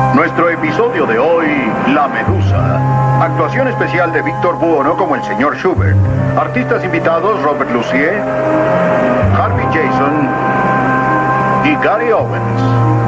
Nuestro episodio de hoy, La Medusa. Actuación especial de Víctor Buono como el señor Schubert. Artistas invitados Robert Lucier, Harvey Jason y Gary Owens.